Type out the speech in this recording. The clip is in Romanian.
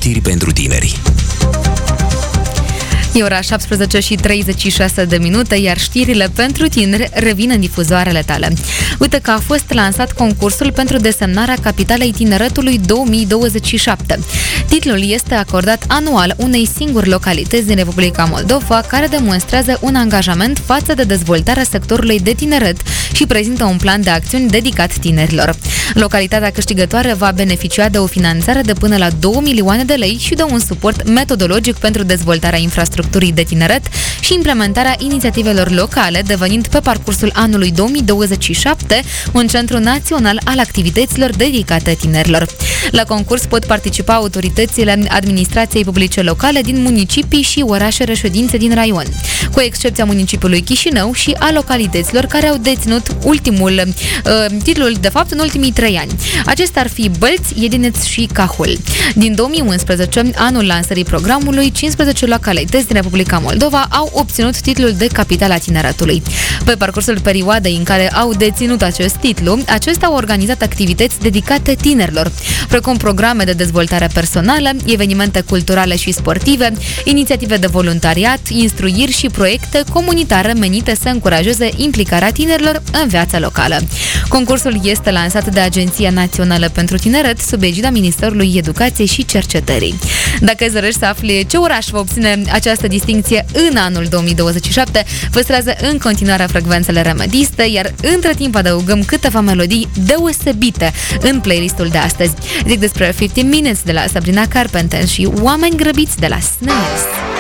știri pentru tineri. E ora 17:36, iar știrile pentru tineri revin în difuzoarele tale. Uite că a fost lansat concursul pentru desemnarea Capitalei Tineretului 2027. Titlul este acordat anual unei singuri localități din Republica Moldova, care demonstrează un angajament față de dezvoltarea sectorului de tineret și prezintă un plan de acțiuni dedicat tinerilor. Localitatea câștigătoare va beneficia de o finanțare de până la 2 milioane de lei și de un suport metodologic pentru dezvoltarea infrastructurii de tineret și implementarea inițiativelor locale, devenind pe parcursul anului 2027 un centru național al activităților dedicate tinerilor. La concurs pot participa autoritățile administrației publice locale din municipii și orașe reședințe din raion, cu excepția municipiului Chișinău și a localităților care au deținut titlul, de fapt, în ultimii 3 ani. Acestea ar fi Bălți, Iedineț și Cahul. Din 2011, anul lansării programului, 15 localități din Republica Moldova au obținut titlul de Capitala Tineretului. Pe parcursul perioadei în care au deținut acest titlu, acestea au organizat activități dedicate tinerilor, precum programe de dezvoltare personală, evenimente culturale și sportive, inițiative de voluntariat, instruiri și proiecte comunitare menite să încurajeze implicarea tinerilor în viața locală. Concursul este lansat de Agenția Națională pentru Tineret sub egida Ministerului Educației și Cercetării. Dacă îți dorești să afli ce oraș va obține această distincție în anul 2027, păstrează în continuare frecvențele remediste, iar între timp adăugăm câteva melodii deosebite în playlistul de astăzi. Zic despre 15 Minutes de la Sabrina Carpenter și Oameni grăbiți de la Snails.